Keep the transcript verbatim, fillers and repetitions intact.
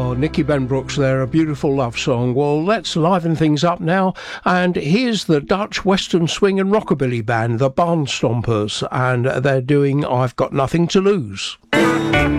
Oh, Nicky Benbrooks there, a beautiful love song. Well, let's liven things up now. And here's the Dutch Western Swing and Rockabilly band, the Barnstompers, and they're doing I've Got Nothing to Lose.